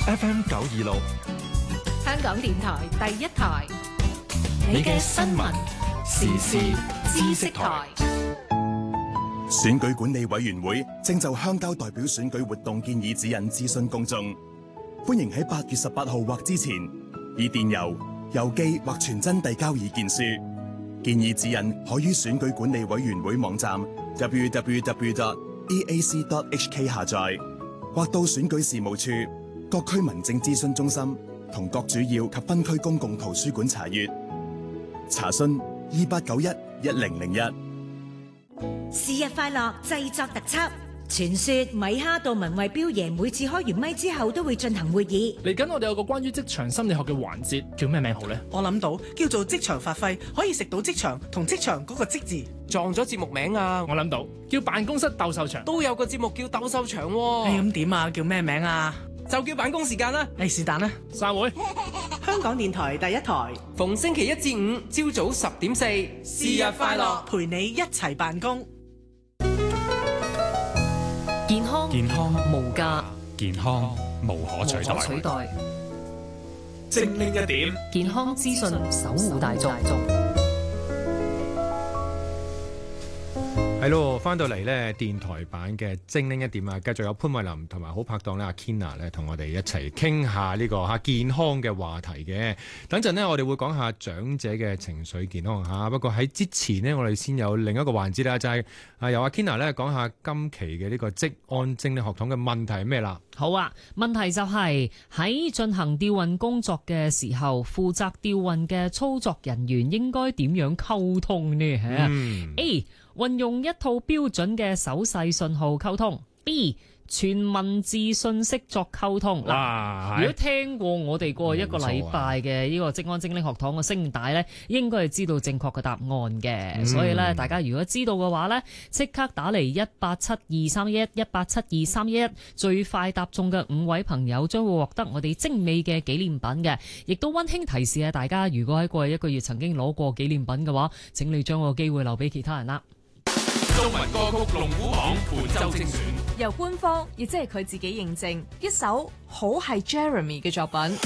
FM 926， 香港電台第一台，你嘅新聞時事知識台。 選舉管理委員會正就鄉郊代表選舉活動建議指引諮詢公眾，歡迎喺8月18號或之前以電郵、郵寄或傳真遞交意見書。建議指引可於選舉管理委員會網站 www.eac.hk 下載，或到選舉事務處、各區民政諮詢中心同各主要及分區公共圖書館查閱。查詢28911001。 是日快樂製作特輯。傳說米哈到文慧標爺每次開完咪之後都會進行會議。 嚟緊我哋有個關於職場心理學嘅環節，叫咩名好呢？ 我諗到叫做職場發揮，可以食到職場同職場嗰個職字。 撞咗節目名啊！ 我諗到叫辦公室鬥獸場， 都有個節目叫鬥獸場喎。 咁點啊？叫咩名啊？ 就叫辦公時間啦。 是但啦。 散會。 香港電台第一台， 逢星期1至5朝早10:4，是日快樂， 陪你一齊辦公。 健康無價， 健康無可取代。 精靈一點， 健康資訊守護大眾。 係咯，翻到嚟咧電台版嘅精靈一點啊，繼續有潘慧琳同埋好拍檔咧阿 Kina 咧，同我哋一齊傾下呢個健康嘅話題嘅。等陣呢，我哋會講下長者嘅情緒健康嚇。不過喺之前呢，我哋先有另一個環節啦，就係由阿 Kina 咧講下今期嘅呢個職安精力學堂嘅問題係咩啦？ 好啊，問題就係喺進行調運工作嘅時候，負責調運嘅操作人員應該點樣溝通呢？A. 運用一套標準嘅手勢信號溝通。B. 全文字信息作溝通。嗱，如果聽過我哋過一個禮拜嘅呢個職安精靈學堂嘅聲帶呢，應該係知道正確嘅答案嘅。所以呢，大家如果知道嘅話呢，即刻打嚟1872311，1872311，最快答中嘅5位朋友將會獲得我哋精美嘅紀念品嘅。亦都溫馨提示啊，大家如果喺過去一個月曾經攞過紀念品嘅話，請你將個機會留俾其他人啦。 中文歌曲龍虎榜本周精選， 由官方亦即係佢自己認證，一首好係 Jeremy 嘅作品。